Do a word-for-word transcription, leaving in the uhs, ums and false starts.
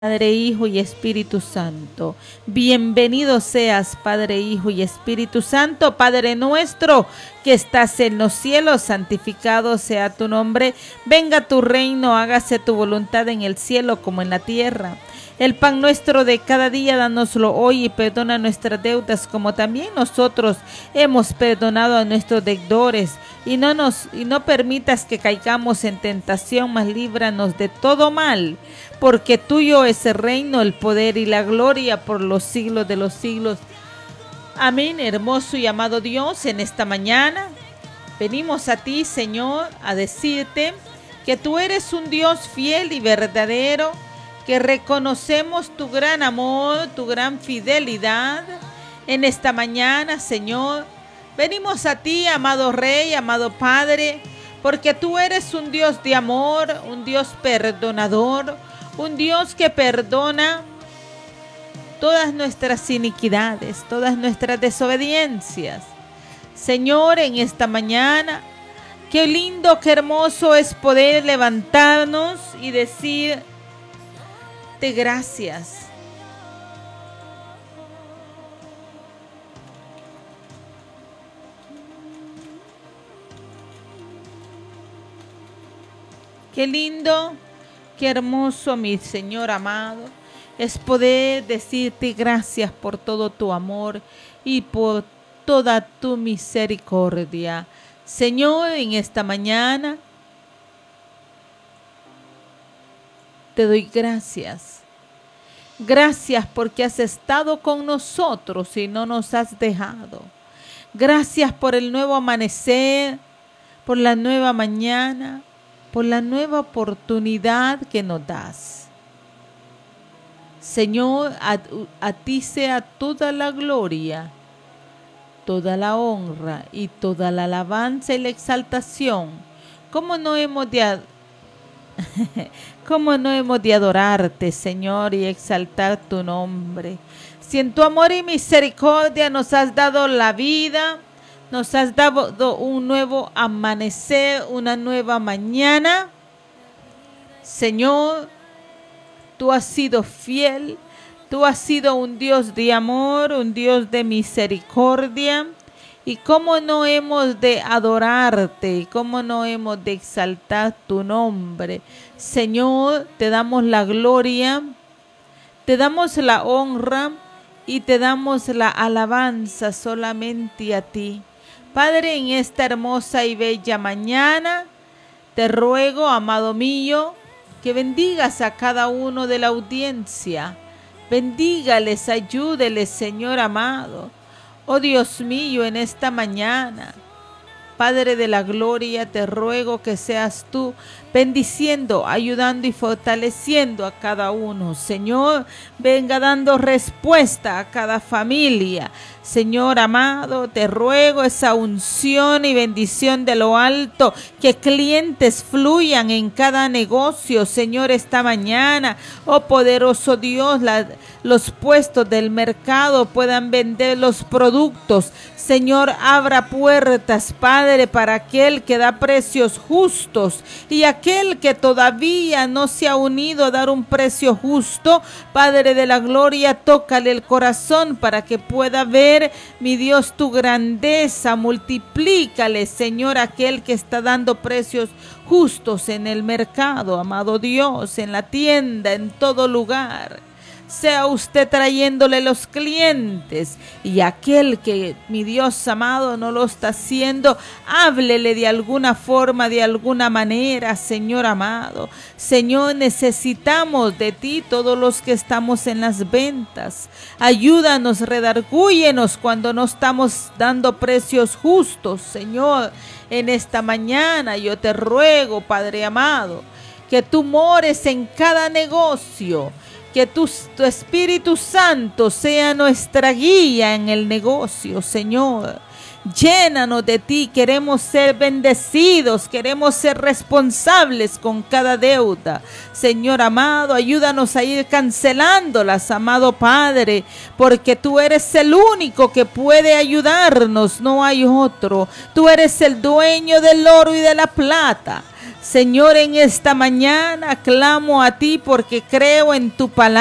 Padre, Hijo y Espíritu Santo. Bienvenido seas, Padre, Hijo y Espíritu Santo. Padre nuestro que estás en los cielos, santificado sea tu nombre. Venga tu reino, hágase tu voluntad en el cielo como en la tierra. El pan nuestro de cada día, dánoslo hoy y perdona nuestras deudas como también nosotros hemos perdonado a nuestros deudores. Y no, nos, y no permitas que caigamos en tentación, mas líbranos de todo mal. Porque tuyo es el reino, el poder y la gloria por los siglos de los siglos. Amén. Hermoso y amado Dios, en esta mañana venimos a ti, Señor, a decirte que tú eres un Dios fiel y verdadero, que reconocemos tu gran amor, tu gran fidelidad. En esta mañana, Señor, venimos a ti, amado Rey, amado Padre, porque tú eres un Dios de amor, un Dios perdonador, un Dios que perdona todas nuestras iniquidades, todas nuestras desobediencias. Señor, en esta mañana, qué lindo, qué hermoso es poder levantarnos y decirte gracias. Qué lindo, qué hermoso, mi Señor amado, es poder decirte gracias por todo tu amor y por toda tu misericordia. Señor, en esta mañana te doy gracias. Gracias porque has estado con nosotros y no nos has dejado. Gracias por el nuevo amanecer, por la nueva mañana, por la nueva oportunidad que nos das. Señor, a, a ti sea toda la gloria, toda la honra y toda la alabanza y la exaltación. ¿Cómo no hemos de, cómo no hemos de adorarte, Señor, y exaltar tu nombre? Si en tu amor y misericordia nos has dado la vida, nos has dado un nuevo amanecer, una nueva mañana. Señor, tú has sido fiel, tú has sido un Dios de amor, un Dios de misericordia. Y cómo no hemos de adorarte, cómo no hemos de exaltar tu nombre. Señor, te damos la gloria, te damos la honra y te damos la alabanza solamente a ti. Padre, en esta hermosa y bella mañana, te ruego, amado mío, que bendigas a cada uno de la audiencia. Bendígales, ayúdeles, Señor amado. Oh Dios mío, en esta mañana, Padre de la gloria, te ruego que seas tú bendiciendo, ayudando y fortaleciendo a cada uno. Señor, venga dando respuesta a cada familia. Señor amado, te ruego esa unción y bendición de lo alto, que clientes fluyan en cada negocio, Señor, esta mañana. Oh poderoso Dios, la, los puestos del mercado puedan vender los productos. Señor, abra puertas, Padre, para aquel que da precios justos y aquel que todavía no se ha unido a dar un precio justo. Padre de la gloria, tócale el corazón para que pueda ver, mi Dios, tu grandeza. Multiplícale, Señor, aquel que está dando precios justos en el mercado, amado Dios, en la tienda, en todo lugar. Sea usted trayéndole los clientes, y aquel que, mi Dios amado, no lo está haciendo, háblele de alguna forma, de alguna manera, Señor amado. Señor, necesitamos de ti, todos los que estamos en las ventas. Ayúdanos, redargúyenos cuando no estamos dando precios justos, Señor. En esta mañana yo te ruego, Padre amado, que tú mores en cada negocio. Que tu, tu Espíritu Santo sea nuestra guía en el negocio, Señor. Llénanos de ti, queremos ser bendecidos, queremos ser responsables con cada deuda. Señor amado, ayúdanos a ir cancelándolas, amado Padre, porque tú eres el único que puede ayudarnos, no hay otro. Tú eres el dueño del oro y de la plata. Señor, en esta mañana clamo a ti porque creo en tu palabra.